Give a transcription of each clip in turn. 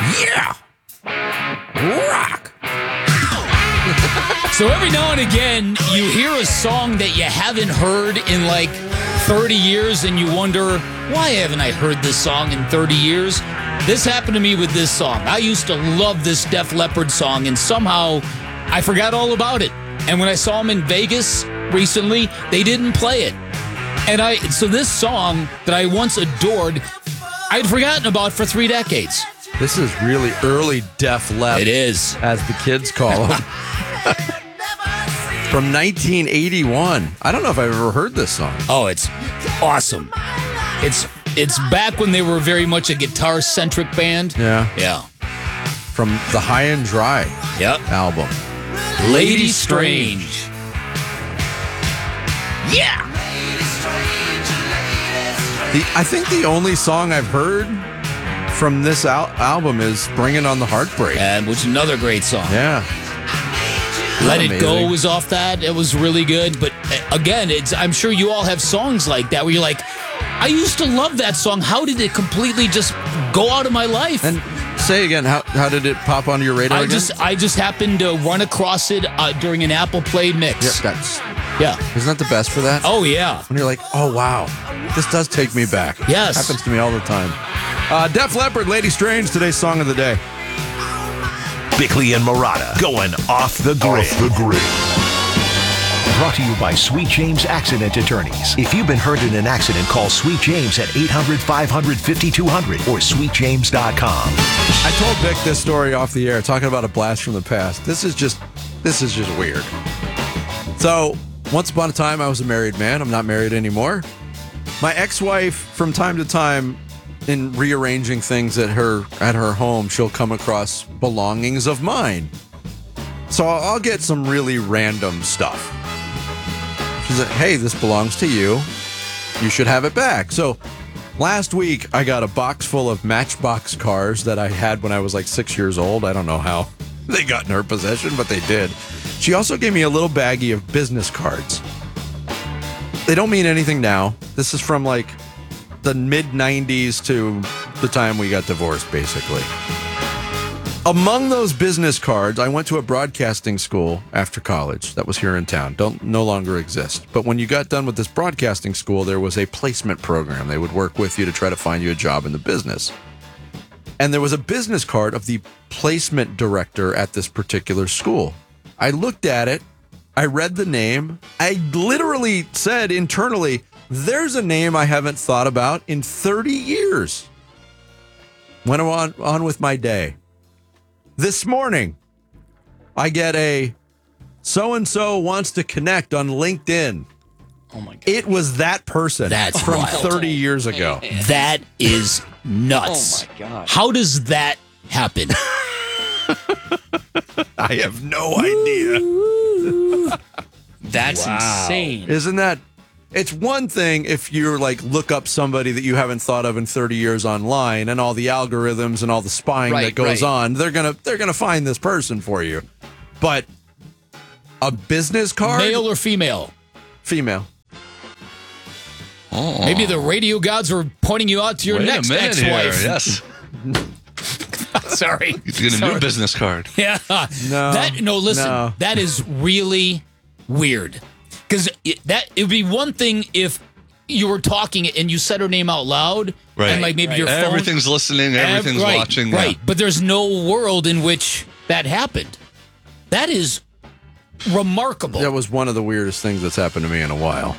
Yeah. Rock. So every now and again, you hear a song that you haven't heard in like 30 years, and you wonder, why haven't I heard this song in 30 years? This happened to me with this song. I used to love this Def Leppard song, and somehow I forgot all about it. And when I saw them in Vegas recently, they didn't play it. And so this song that I once adored, I'd forgotten about for 3 decades. This is really early Def Leppard. It is. As the kids call them. From 1981. I don't know if I've ever heard this song. Oh, it's awesome. It's back when they were very much a guitar-centric band. Yeah. Yeah. From the High and Dry album. Lady Strange. Yeah. I think the only song I've heard from this album is Bringing on the Heartbreak. Which is another great song. Yeah. Let It Go was off that. It was really good. But again, I'm sure you all have songs like that where you're like, I used to love that song. How did it completely just go out of my life? And say again, how did it pop onto your radar again? I just happened to run across it during an Apple Play mix. Yeah. Isn't that the best for that? Oh, yeah. When you're like, oh, wow, this does take me back. Yes. Happens to me all the time. Def Leppard, Lady Strange, today's song of the day. Bickley and Marotta going off the grid. Brought to you by Sweet James Accident Attorneys. If you've been hurt in an accident, call Sweet James at 800-500-5200 or sweetjames.com. I told Vic this story off the air, talking about a blast from the past. This is just weird. So, once upon a time, I was a married man. I'm not married anymore. My ex-wife, from time to time, in rearranging things at her home, she'll come across belongings of mine. So I'll get some really random stuff. She's like, hey, this belongs to you. You should have it back. So last week, I got a box full of Matchbox cars that I had when I was like 6 years old. I don't know how they got in her possession, but they did. She also gave me a little baggie of business cards. They don't mean anything now. This is from like the mid-90s to the time we got divorced, basically. Among those business cards, I went to a broadcasting school after college that was here in town. No longer exist. But when you got done with this broadcasting school, there was a placement program. They would work with you to try to find you a job in the business. And there was a business card of the placement director at this particular school. I looked at it. I read the name. I literally said internally, there's a name I haven't thought about in 30 years. Went on with my day. This morning, I get a so-and-so wants to connect on LinkedIn. Oh, my God. It was that person from wild. 30 years ago. That is nuts. Oh, my God. How does that happen? I have no idea. That's insane. Isn't that... It's one thing if you're like look up somebody that you haven't thought of in 30 years online and all the algorithms and all the spying that goes on, they're gonna find this person for you. But a business card? Male or female? Female. Oh. Maybe the radio gods are pointing you out to your next ex-wife. Yes. Sorry. You get a new business card. Yeah. Listen, that is really weird. Because it would be one thing if you were talking and you said her name out loud, right? And like maybe your phone, everything's listening, everything's watching, right? Yeah. But there's no world in which that happened. That is remarkable. That was one of the weirdest things that's happened to me in a while.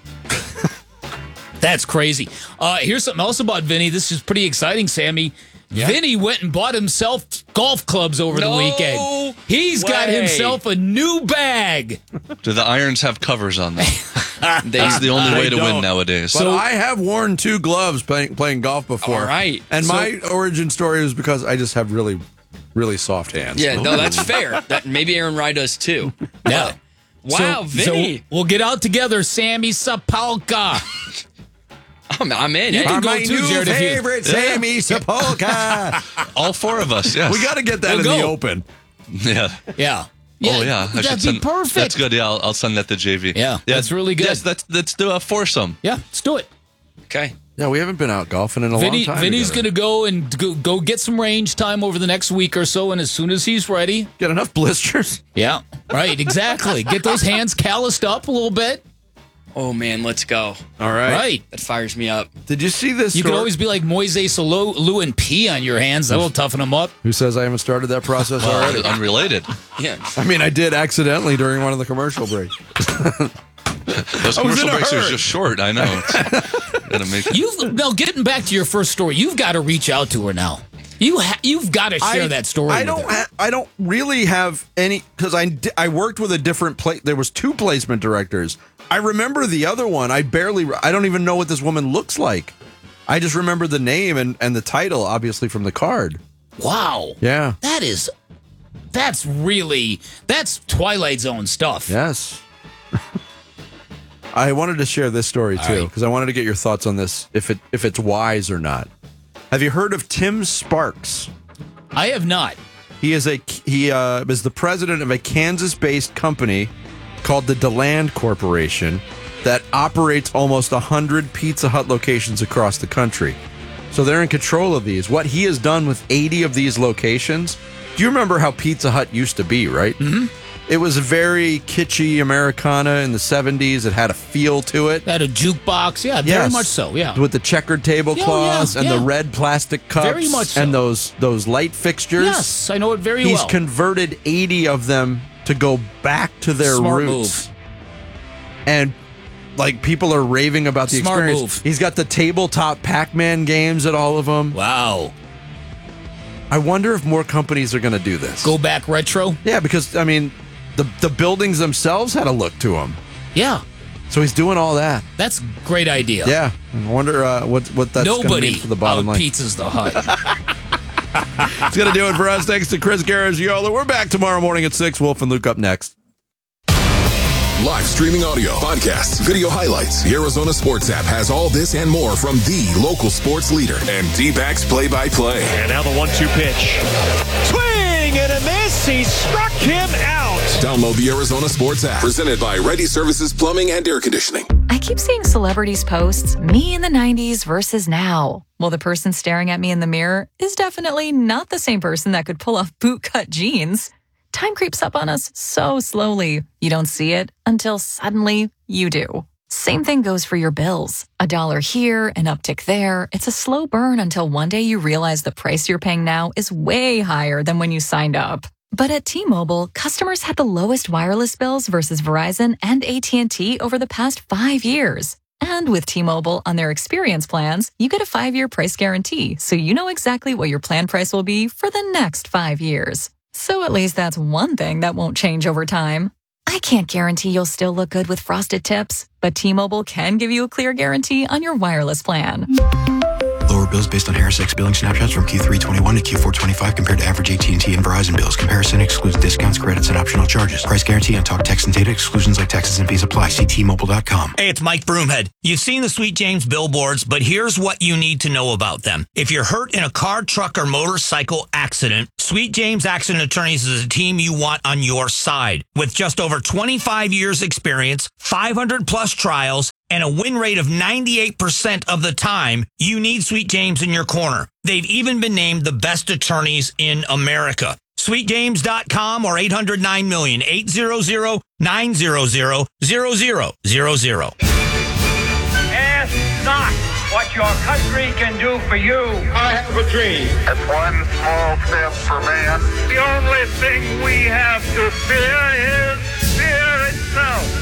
That's crazy. Here's something else about Vinny. This is pretty exciting, Sammy. Yeah. Vinny went and bought himself golf clubs over the weekend. He's got himself a new bag. Do the irons have covers on them? That's the only way to win nowadays. But I have worn 2 gloves playing golf before. All right. And my origin story was because I just have really, really soft hands. Yeah, no, that's fair. Maybe Aaron Rye does too. Yeah. Wow, Vinny. So we'll get out together, Sammy Sapolka. I'm in. You can go my too, new Jared, if you- favorite, Sammy Sapolka. All 4 of us, yes. We got to get that in the open. Yeah. Yeah. Oh, yeah. That'd be perfect. That's good. Yeah, I'll send that to JV. Yeah, that's really good. Yes, let's do a foursome. Yeah, let's do it. Okay. Yeah, we haven't been out golfing in a long time. Vinny's going to go and go get some range time over the next week or so, and as soon as he's ready. Get enough blisters. Yeah, right, exactly. Get those hands calloused up a little bit. Oh, man, let's go. All right. Right. That fires me up. Did you see this? You could always be like Moises Alou and pee on your hands. That'll toughen them up. Who says I haven't started that process already? Unrelated. Yeah. I mean, I did accidentally during one of the commercial breaks. Those commercial breaks are just short. I know. Gotta make Now, getting back to your first story, you've got to reach out to her now. You've got to share that story. I don't really have any, because I worked with a different place. There was 2 placement directors. I remember the other one. I don't even know what this woman looks like. I just remember the name and the title, obviously, from the card. Wow. Yeah. That's Twilight Zone stuff. Yes. I wanted to share this story too, because I wanted to get your thoughts on this, if it's wise or not. Have you heard of Tim Sparks? I have not. He is the president of a Kansas-based company called the DeLand Corporation that operates almost 100 Pizza Hut locations across the country. So they're in control of these. What he has done with 80 of these locations, do you remember how Pizza Hut used to be, right? Mm-hmm. It was a very kitschy Americana in the 70s. It had a feel to it. Had a jukebox. Yeah, very much so, yeah. With the checkered tablecloths and the red plastic cups. Very much so. And those light fixtures. Yes, I know it very well. He's converted 80 of them to go back to their Smart roots. move. And like people are raving about the Smart experience. move. He's got the tabletop Pac-Man games at all of them. Wow. I wonder if more companies are going to do this. Go back retro? Yeah, because, I mean, the buildings themselves had a look to them. Yeah. So he's doing all that. That's a great idea. Yeah. I wonder what that's going to mean for the bottom line. Pizzas the Hut. It's going to do it for us. Thanks to Chris Garagiola. We're back tomorrow morning at 6. Wolf and Luke up next. Live streaming audio, podcasts, video highlights. The Arizona Sports app has all this and more from the local sports leader and D-backs play-by-play. And now the 1-2 pitch. Swing and a miss. He struck him out. Download the Arizona Sports app. Presented by Ready Services Plumbing and Air Conditioning. I keep seeing celebrities post me in the 90s versus now. Well, the person staring at me in the mirror is definitely not the same person that could pull off bootcut jeans. Time creeps up on us so slowly. You don't see it until suddenly you do. Same thing goes for your bills. $1 here, an uptick there. It's a slow burn until one day you realize the price you're paying now is way higher than when you signed up. But at T-Mobile, customers had the lowest wireless bills versus Verizon and AT&T over the past 5 years. And with T-Mobile on their experience plans, you get a 5-year price guarantee, so you know exactly what your plan price will be for the next 5 years. So at least that's one thing that won't change over time. I can't guarantee you'll still look good with frosted tips, but T-Mobile can give you a clear guarantee on your wireless plan. Lower bills based on Harris X billing snapshots from Q3 21 to Q4 25 compared to average AT&T and Verizon bills. Comparison excludes discounts, credits, and optional charges. Price guarantee on talk, text, and data. Exclusions like taxes and fees apply. See T-Mobile.com. Hey, it's Mike Broomhead. You've seen the Sweet James billboards, but here's what you need to know about them. If you're hurt in a car, truck, or motorcycle accident, Sweet James Accident Attorneys is a team you want on your side. With just over 25 years experience, 500 plus trials, and a win rate of 98% of the time, you need Sweet James in your corner. They've even been named the best attorneys in America. SweetJames.com or 800-9-million, 800-900-0000. Ask not what your country can do for you. I have a dream. It's one small step for man. The only thing we have to fear is fear itself.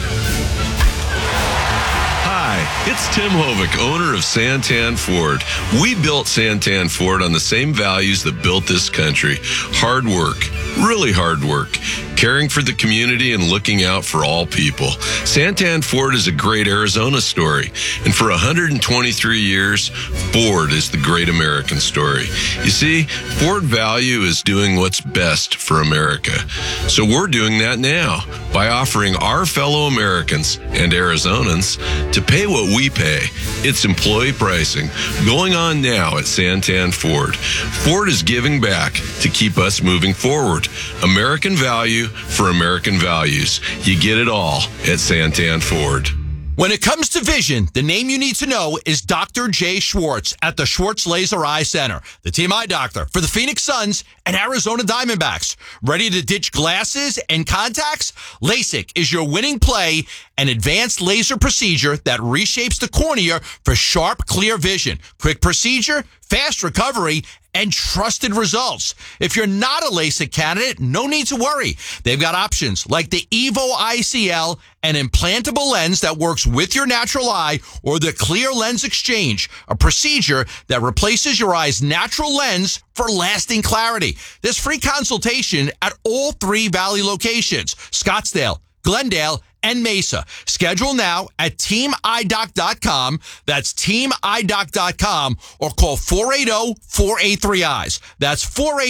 Hi, it's Tim Hovick, owner of Santan Ford. We built Santan Ford on the same values that built this country. Hard work, really hard work, caring for the community and looking out for all people. Santan Ford is a great Arizona story. And for 123 years, Ford is the great American story. You see, Ford value is doing what's best for America. So we're doing that now by offering our fellow Americans and Arizonans to pay what we pay. It's employee pricing going on now at Santan Ford. Ford is giving back to keep us moving forward. American value for American values. You get it all at Santan Ford. When it comes to vision, the name you need to know is Dr. Jay Schwartz at the Schwartz Laser Eye Center, the team eye doctor for the Phoenix Suns and Arizona Diamondbacks. Ready to ditch glasses and contacts? LASIK is your winning play, an advanced laser procedure that reshapes the cornea for sharp, clear vision. Quick procedure, fast recovery, and trusted results. If you're not a LASIK candidate, no need to worry. They've got options like the Evo ICL, an implantable lens that works with your natural eye, or the Clear Lens Exchange, a procedure that replaces your eye's natural lens for lasting clarity. There's free consultation at all 3 Valley locations, Scottsdale, Glendale, and Mesa. Schedule now at teamidoc.com. That's teamidoc.com, or call 480-483-EYES. That's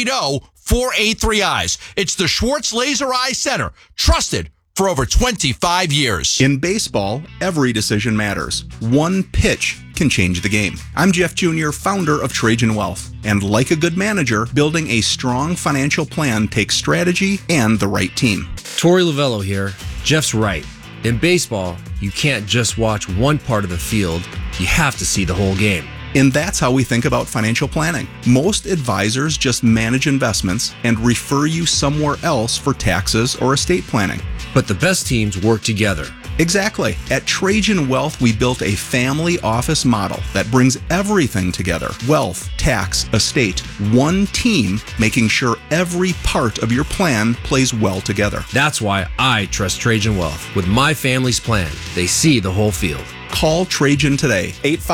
480-483-EYES. It's the Schwartz Laser Eye Center, trusted for over 25 years. In baseball, every decision matters. One pitch can change the game. I'm Jeff Jr., founder of Trajan Wealth. And like a good manager, building a strong financial plan takes strategy and the right team. Torey Lovello here. Jeff's right. In baseball, you can't just watch one part of the field. You have to see the whole game. And that's how we think about financial planning. Most advisors just manage investments and refer you somewhere else for taxes or estate planning. But the best teams work together. Exactly. At Trajan Wealth, we built a family office model that brings everything together. Wealth, tax, estate, one team, making sure every part of your plan plays well together. That's why I trust Trajan Wealth. With my family's plan, they see the whole field. Call Trajan today.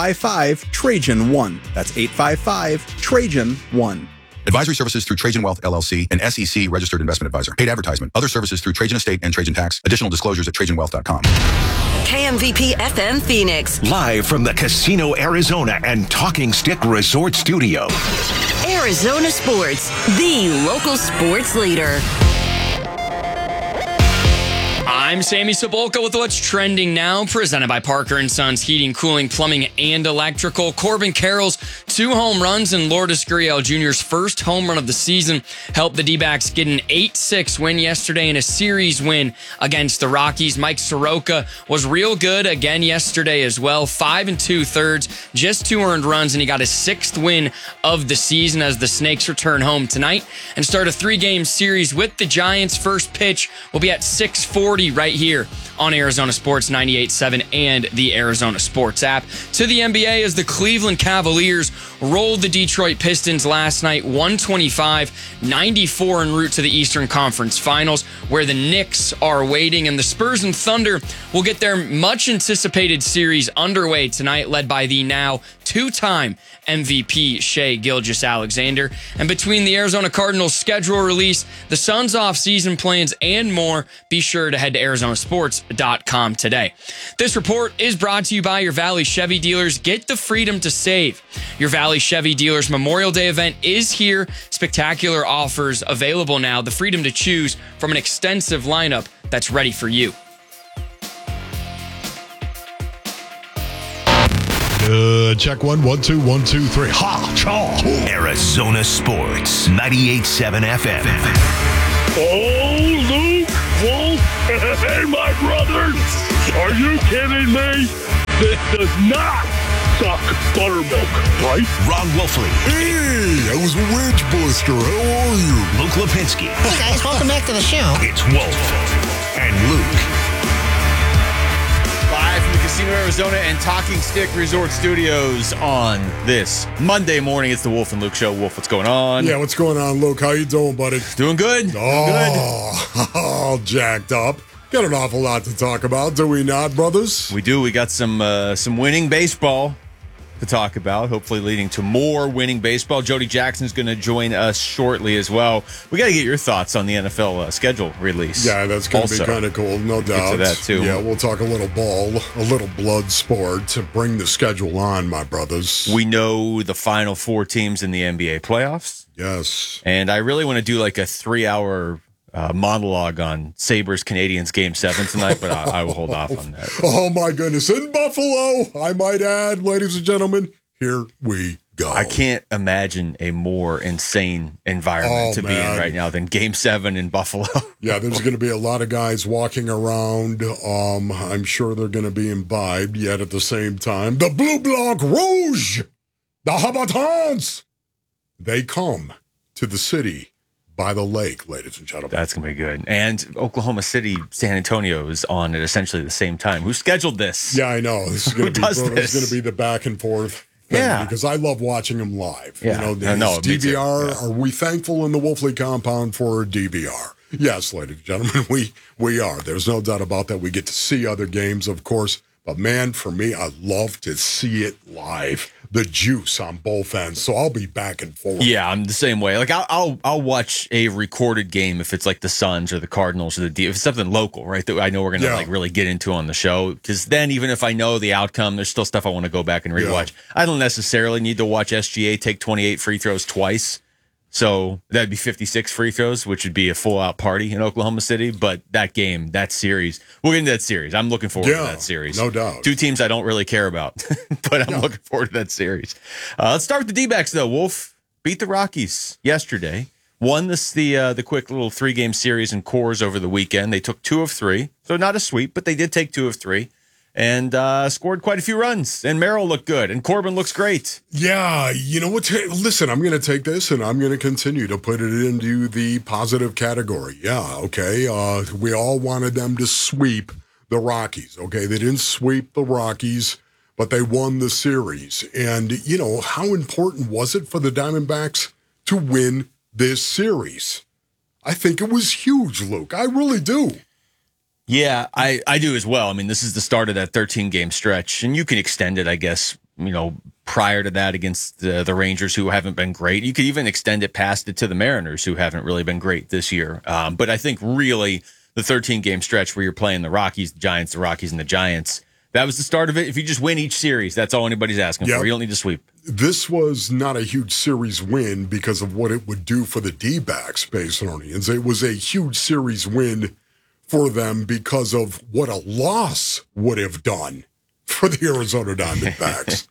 855-TRAJAN-1. That's 855-TRAJAN-1. Advisory services through Trajan Wealth, LLC, an SEC registered investment advisor. Paid advertisement. Other services through Trajan Estate and Trajan Tax. Additional disclosures at TrajanWealth.com. KMVP FM Phoenix. Live from the Casino Arizona and Talking Stick Resort Studio. Arizona Sports, the local sports leader. I'm Sammy Cebulka with what's trending now, presented by Parker & Sons Heating, Cooling, Plumbing, and Electrical. Corbin Carroll's 2 home runs and Lourdes Gurriel Jr.'s first home run of the season helped the D-backs get an 8-6 win yesterday and a series win against the Rockies. Mike Soroka was real good again yesterday as well. 5 2/3, just 2 earned runs, and he got his 6th win of the season as the Snakes return home tonight and start a 3-game series with the Giants. First pitch will be at 6:40 right here on Arizona Sports 98.7 and the Arizona Sports app. To the NBA, as the Cleveland Cavaliers rolled the Detroit Pistons last night, 125-94 en route to the Eastern Conference Finals, where the Knicks are waiting, and the Spurs and Thunder will get their much-anticipated series underway tonight, led by the now 2-time MVP Shai Gilgeous-Alexander. And between the Arizona Cardinals schedule release, the Suns off-season plans, and more, be sure to head to ArizonaSports.com today. This report is brought to you by your Valley Chevy dealers. Get the freedom to save. Your Valley Chevy dealers Memorial Day event is here. Spectacular offers available now. The freedom to choose from an extensive lineup that's ready for you. Check 1, 1, 2, 1, 2, 3. Ha! Chaw! Arizona Sports 98.7 FM. Oh, Luke, Wolf, hey, my brothers, are you kidding me? This does not suck buttermilk, right? Ron Wolfley. Hey, I was a wedge buster. How are you? Luke Lipinski. Hey, guys, welcome back to the show. It's Wolf and Luke. Live from the Casino Arizona and Talking Stick Resort Studios on this Monday morning. It's the Wolf and Luke Show. Wolf, what's going on? Yeah, what's going on, Luke? How you doing, buddy? Doing good. All jacked up. Got an awful lot to talk about, do we not, brothers? We do. We got some winning baseball to talk about, hopefully leading to more winning baseball. Jody Jackson's going to join us shortly as well. We got to get your thoughts on the NFL schedule release. Yeah, that's going to be kind of cool, no doubt. Get to that too. Yeah, we'll talk a little ball, a little blood sport to bring the schedule on, my brothers. We know the final 4 teams in the NBA playoffs. Yes. And I really want to do like a 3-hour monologue on Sabres Canadiens Game 7 tonight, but I will hold off on that. Oh, my goodness. In Buffalo, I might add, ladies and gentlemen, here we go. I can't imagine a more insane environment to be in right now than Game 7 in Buffalo. Yeah, there's going to be a lot of guys walking around. I'm sure they're going to be imbibed, yet at the same time, the Blue Blanc Rouge, the Habitants, they come to the city by the lake, ladies and gentlemen. That's going to be good. And Oklahoma City, San Antonio is on at essentially the same time. Who scheduled this? Yeah, I know. This is going to be It's going to be the back and forth thing because I love watching them live. Yeah. DVR, are we thankful in the Wolfley compound for DVR? Yes, ladies and gentlemen, we are. There's no doubt about that. We get to see other games, of course. But, man, for me, I love to see it live. The juice on both ends. So I'll be back and forth. Yeah, I'm the same way. Like I'll watch a recorded game if it's like the Suns or the Cardinals or if it's something local, right? That I know we're gonna like really get into on the show. Because then even if I know the outcome, there's still stuff I want to go back and rewatch. Yeah. I don't necessarily need to watch SGA take 28 free throws twice. So that'd be 56 free throws, which would be a full-out party in Oklahoma City. But that game, that series, we'll get into that series. I'm looking forward to that series. No doubt. Two teams I don't really care about, but I'm looking forward to that series. Let's start with the D-backs, though. Wolf beat the Rockies yesterday. Won the quick little 3-game series in Coors over the weekend. They took 2 of 3, so not a sweep, but they did take 2 of 3. And scored quite a few runs. And Merrill looked good. And Corbin looks great. Yeah, you know what? Listen, I'm going to take this and I'm going to continue to put it into the positive category. Yeah, okay. We all wanted them to sweep the Rockies. Okay, they didn't sweep the Rockies, but they won the series. And, you know, how important was it for the Diamondbacks to win this series? I think it was huge, Luke. I really do. Yeah, I do as well. I mean, this is the start of that 13-game stretch, and you can extend it, I guess, you know, prior to that against the Rangers, who haven't been great. You could even extend it past it to the Mariners, who haven't really been great this year. But I think really the 13-game stretch where you're playing the Rockies, the Giants, the Rockies, and the Giants, that was the start of it. If you just win each series, that's all anybody's asking for. You don't need to sweep. This was not a huge series win because of what it would do for the D-backs, Basinonians. It was a huge series win for them because of what a loss would have done for the Arizona Diamondbacks.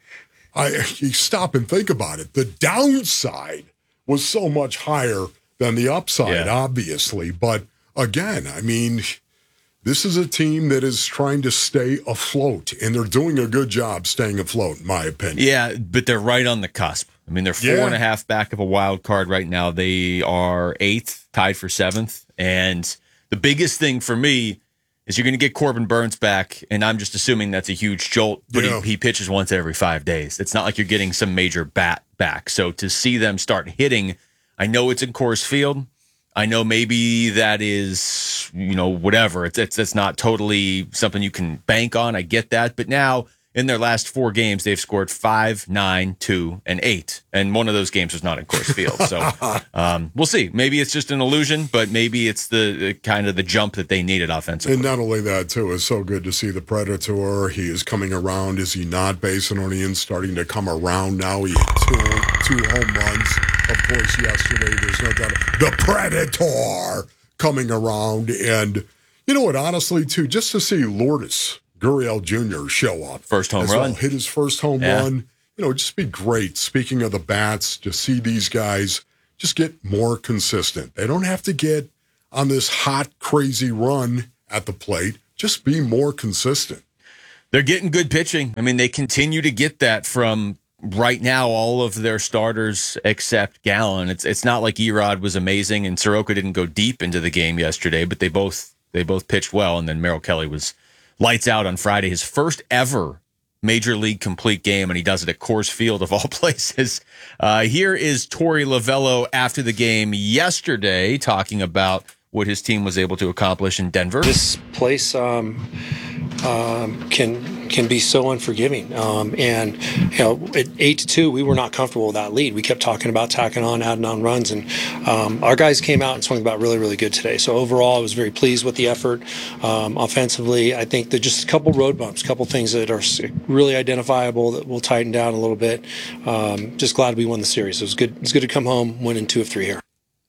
You stop and think about it. The downside was so much higher than the upside, obviously. But again, I mean, this is a team that is trying to stay afloat, and they're doing a good job staying afloat, in my opinion. Yeah, but they're right on the cusp. I mean, they're 4.5 back of a wild card right now. They are 8th, tied for 7th, and the biggest thing for me is you're going to get Corbin Burns back, and I'm just assuming that's a huge jolt, but he pitches once every 5 days. It's not like you're getting some major bat back. So to see them start hitting, I know it's in Coors Field. I know maybe that is, you know, whatever. It's not totally something you can bank on. I get that. But now, in their last 4 games, they've scored 5, 9, 2, and 8. And one of those games was not in Coors Field. So we'll see. Maybe it's just an illusion, but maybe it's the kind of the jump that they needed offensively. And not only that, too, it's so good to see the Predator. He is coming around. Is he not? Basinonian starting to come around now. He had 2 home runs, of course, yesterday. There's no doubt. The Predator coming around. And you know what, honestly, too, just to see Lourdes Gurriel Jr. show up. First home run. Hit his first home run. You know, just be great. Speaking of the bats, to see these guys just get more consistent. They don't have to get on this hot, crazy run at the plate. Just be more consistent. They're getting good pitching. I mean, they continue to get that from right now all of their starters except Gallen. It's not like Erod was amazing and Soroka didn't go deep into the game yesterday, but they both pitched well, and then Merrill Kelly was lights out on Friday, his first ever Major League complete game, and he does it at Coors Field of all places. Here is Torey Lovello after the game yesterday talking about what his team was able to accomplish in Denver. This place can be so unforgiving. And, you know, at 8-2, we were not comfortable with that lead. We kept talking about tacking on, adding on runs, and our guys came out and swung about really, really good today. So overall, I was very pleased with the effort. Offensively, I think there's just a couple road bumps, a couple things that are really identifiable that we'll tighten down a little bit. Just glad we won the series. It was good. It's good to come home winning 2 of 3 here.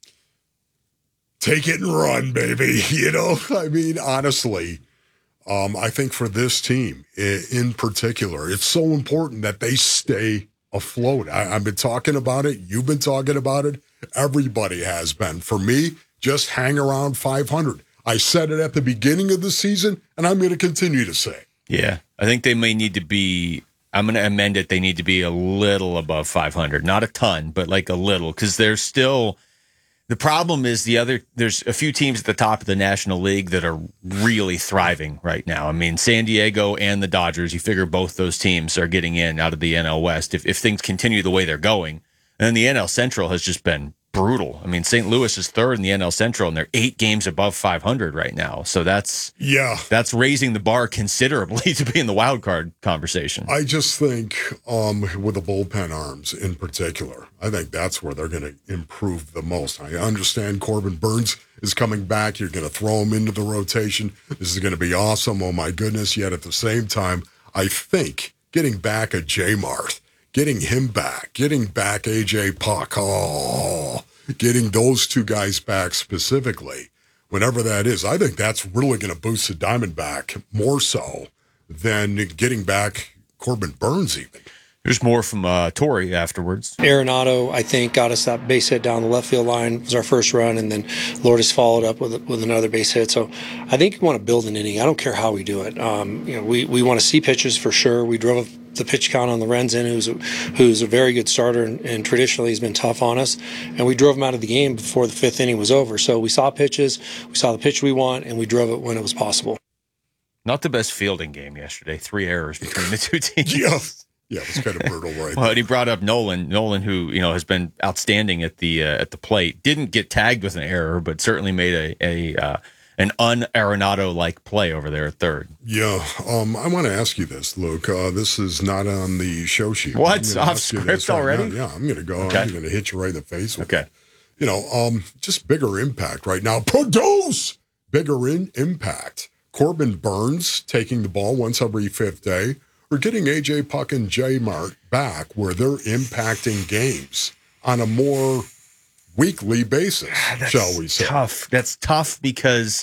Take it and run, baby. You know, I mean, honestly, I think for this team in particular, it's so important that they stay afloat. I've been talking about it. You've been talking about it. Everybody has been. For me, just hang around 500. I said it at the beginning of the season, and I'm going to continue to say. Yeah, I think they may need to be. I'm going to amend it. They need to be a little above 500, not a ton, but like a little, because there's still. The problem is there's a few teams at the top of the National League that are really thriving right now. I mean, San Diego and the Dodgers, you figure both those teams are getting in out of the NL West if things continue the way they're going. And then the NL Central has just been brutal. I mean, St. Louis is third in the NL Central, and they're 8 games above 500 right now. So that's raising the bar considerably to be in the wild card conversation. I just think with the bullpen arms in particular, I think that's where they're going to improve the most. I understand Corbin Burns is coming back. You're going to throw him into the rotation. This is going to be awesome. Oh, my goodness. Yet at the same time, I think getting back a J-Mart, getting him back, getting back A.J. Puck, getting those two guys back specifically, whenever that is, I think that's really going to boost the Diamondback more so than getting back Corbin Burns even. There's more from Torrey afterwards. Arenado, I think, got us that base hit down the left field line. It was our first run, and then Lourdes followed up with another base hit. So I think we want to build an inning. I don't care how we do it. We want to see pitches for sure. We drove the pitch count on Lorenzen, who's a very good starter, and traditionally has been tough on us. And we drove him out of the game before the 5th inning was over. So we saw pitches, we saw the pitch we want, and we drove it when it was possible. Not the best fielding game yesterday. 3 errors between the two teams. Yeah, it was kind of brutal, right? Well, and he brought up Nolan, who has been outstanding at the plate, didn't get tagged with an error, but certainly made an un-Arenado-like play over there at third. Yeah, I want to ask you this, Luke. This is not on the show sheet. What? Off script already? Yeah, I'm going to go. Okay. I'm going to hit you right in the face with it. Just bigger impact right now. Produce bigger impact. Corbin Burns taking the ball once every 5th day, or getting A.J. Puck and J-Mart back where they're impacting games on a more weekly basis, shall we say. That's tough because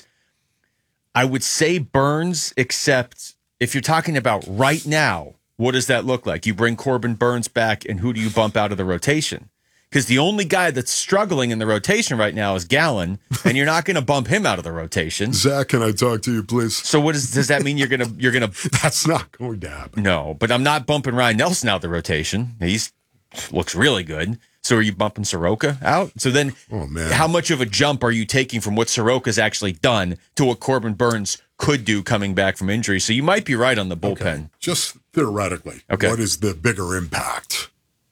I would say Burns, except if you're talking about right now, what does that look like? You bring Corbin Burns back, and who do you bump out of the rotation? Because the only guy that's struggling in the rotation right now is Gallen, and you're not going to bump him out of the rotation. Zach, can I talk to you, please? So does that mean you're gonna? That's not going to happen. No, but I'm not bumping Ryan Nelson out of the rotation. He looks really good. So are you bumping Soroka out? So then, how much of a jump are you taking from what Soroka's actually done to what Corbin Burns could do coming back from injury? So you might be right on the bullpen. Okay. Just theoretically, what is the bigger impact?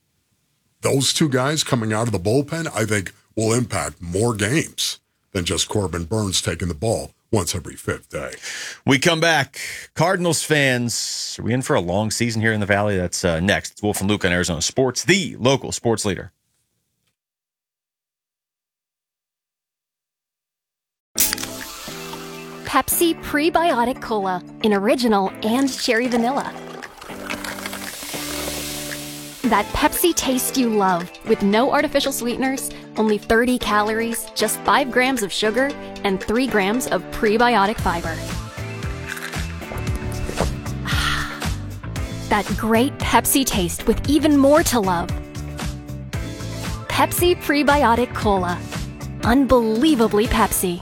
Those two guys coming out of the bullpen, I think, will impact more games than just Corbin Burns taking the ball once every 5th day. We come back. Cardinals fans, are we in for a long season here in the Valley? That's next. It's Wolf and Luke on Arizona Sports, the local sports leader. Pepsi Prebiotic Cola in original and cherry vanilla. That Pepsi taste you love, with no artificial sweeteners, only 30 calories, just 5 grams of sugar, and 3 grams of prebiotic fiber. That great Pepsi taste with even more to love. Pepsi Prebiotic Cola. Unbelievably Pepsi.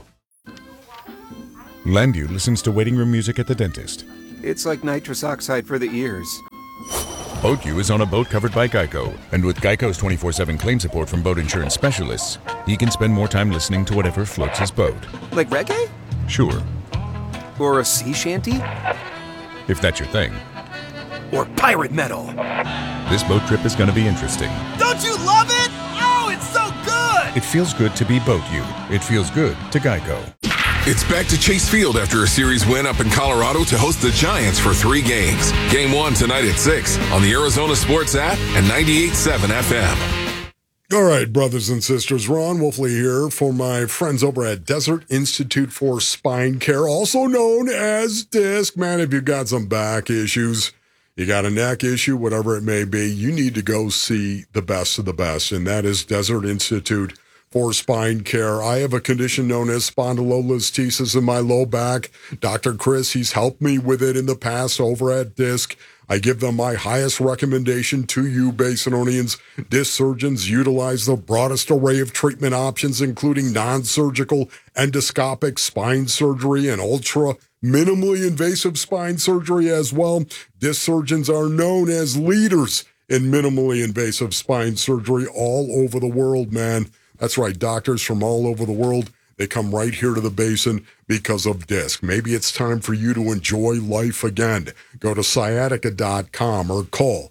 Landu listens to waiting room music at the dentist. It's like nitrous oxide for the ears. BoatU is on a boat covered by Geico, and with Geico's 24/7 claim support from boat insurance specialists, he can spend more time listening to whatever floats his boat. Like reggae? Sure. Or a sea shanty? If that's your thing. Or pirate metal? This boat trip is going to be interesting. Don't you love it? Oh, it's so good! It feels good to be BoatU. It feels good to Geico. It's back to Chase Field after a series win up in Colorado to host the Giants for 3 games. Game 1 tonight at 6 on the Arizona Sports app and 98.7 FM. All right, brothers and sisters, Ron Wolfley here for my friends over at Desert Institute for Spine Care, also known as DISC. Man, if you've got some back issues, you got a neck issue, whatever it may be, you need to go see the best of the best, and that is Desert Institute for spine care. I have a condition known as spondylolisthesis in my low back. Dr. Chris, he's helped me with it in the past over at Disc. I give them my highest recommendation to you, Basinonians. Disc surgeons utilize the broadest array of treatment options, including non-surgical endoscopic spine surgery and ultra minimally invasive spine surgery as well. Disc surgeons are known as leaders in minimally invasive spine surgery all over the world, man. That's right, doctors from all over the world, they come right here to the Basin because of Disc. Maybe it's time for you to enjoy life again. Go to sciatica.com or call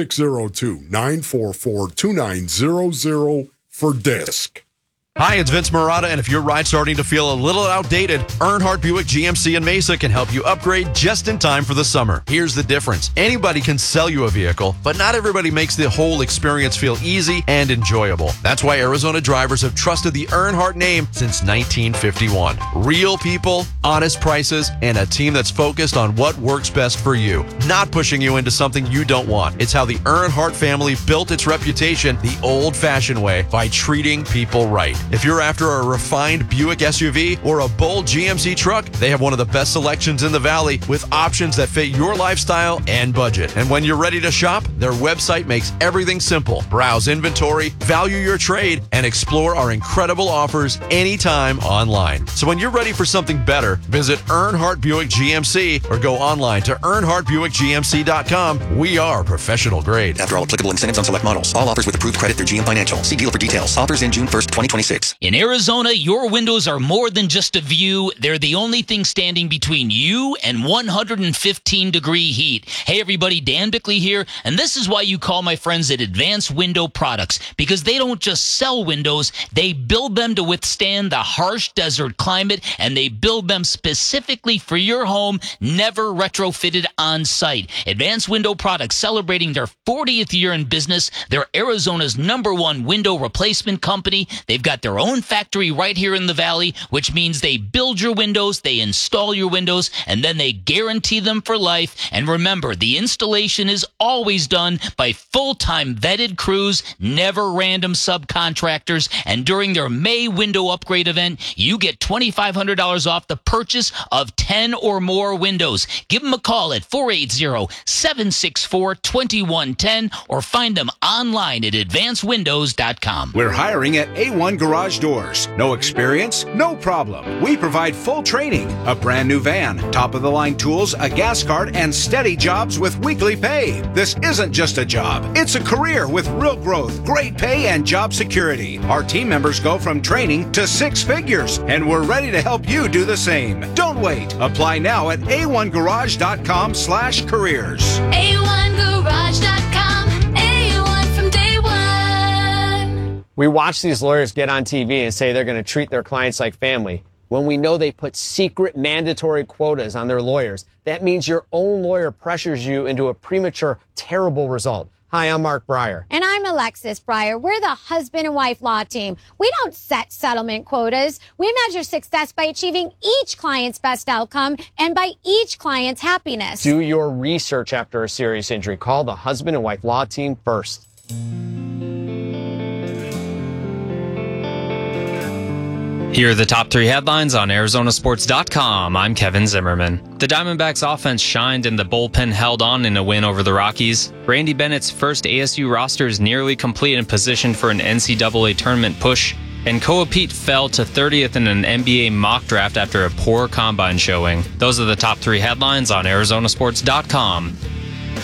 602-944-2900 for Disc. Hi, it's Vince Marotta, and if your ride's starting to feel a little outdated, Earnhardt Buick GMC in Mesa can help you upgrade just in time for the summer. Here's the difference. Anybody can sell you a vehicle, but not everybody makes the whole experience feel easy and enjoyable. That's why Arizona drivers have trusted the Earnhardt name since 1951. Real people, honest prices, and a team that's focused on what works best for you, not pushing you into something you don't want. It's how the Earnhardt family built its reputation the old-fashioned way, by treating people right. If you're after a refined Buick SUV or a bold GMC truck, they have one of the best selections in the Valley with options that fit your lifestyle and budget. And when you're ready to shop, their website makes everything simple. Browse inventory, value your trade, and explore our incredible offers anytime online. So when you're ready for something better, visit Earnhardt Buick GMC or go online to EarnhardtBuickGMC.com. We are professional grade. After all applicable incentives on select models. All offers with approved credit through GM Financial. See dealer for details. Offers in June 1st, 2026. In Arizona, your windows are more than just a view. They're the only thing standing between you and 115-degree heat. Hey, everybody, Dan Bickley here, and this is why you call my friends at Advanced Window Products, because they don't just sell windows, they build them to withstand the harsh desert climate, and they build them specifically for your home, never retrofitted on site. Advanced Window Products, celebrating their 40th year in business. They're Arizona's #1 window replacement company. They've got their own factory right here in the Valley, which means they build your windows, they install your windows, and then they guarantee them for life. And remember, the installation is always done by full-time vetted crews, never random subcontractors. And during their May window upgrade event, you get $2,500 off the purchase of 10 or more windows. Give them a call at 480-764-2110 or find them online at advancedwindows.com. We're hiring at A1 Garage Doors. No experience? No problem. We provide full training, a brand new van, top-of-the-line tools, a gas card, and steady jobs with weekly pay. This isn't just a job. It's a career with real growth, great pay, and job security. Our team members go from training to 6 figures, and we're ready to help you do the same. Don't wait. Apply now at a1garage.com/careers. A1garage.com. A1 from day one. We watch these lawyers get on TV and say they're going to treat their clients like family, when we know they put secret mandatory quotas on their lawyers. That means your own lawyer pressures you into a premature, terrible result. Hi, I'm Mark Breyer. And I'm Alexis Breyer. We're the husband and wife law team. We don't set settlement quotas. We measure success by achieving each client's best outcome and by each client's happiness. Do your research after a serious injury. Call the husband and wife law team first. Here are the top 3 headlines on Arizonasports.com. I'm Kevin Zimmerman. The Diamondbacks offense shined and the bullpen held on in a win over the Rockies. Randy Bennett's first ASU roster is nearly complete and positioned for an NCAA tournament push. And Koa Pete fell to 30th in an NBA mock draft after a poor combine showing. Those are the top 3 headlines on Arizonasports.com.